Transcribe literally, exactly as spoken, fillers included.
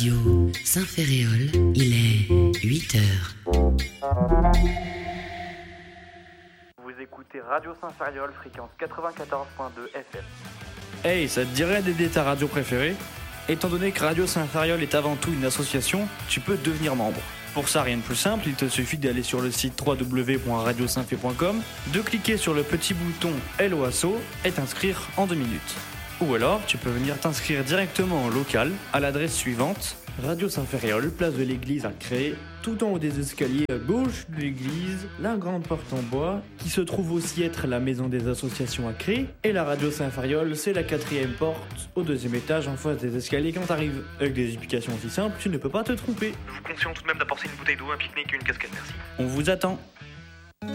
Radio Saint-Ferréol, il est huit heures. Vous écoutez Radio Saint-Ferréol, fréquence quatre-vingt-quatorze virgule deux F M. Hey, ça te dirait d'aider ta radio préférée ? Étant donné que Radio Saint-Ferréol est avant tout une association, tu peux devenir membre. Pour ça, rien de plus simple, il te suffit d'aller sur le site w w w point radio saint f point com, de cliquer sur le petit bouton Hello Asso et t'inscrire en deux minutes. Ou alors, tu peux venir t'inscrire directement en local à l'adresse suivante: Radio Saint-Ferréol, place de l'église à Cré, tout en haut des escaliers à gauche de l'église, la grande porte en bois, qui se trouve aussi être la maison des associations à Cré, et la Radio Saint-Ferréol, c'est la quatrième porte au deuxième étage en face des escaliers quand t'arrives. Avec des explications aussi simples, tu ne peux pas te tromper. Nous vous conseillons tout de même d'apporter une bouteille d'eau, un pique-nique et une casquette, merci. On vous attend.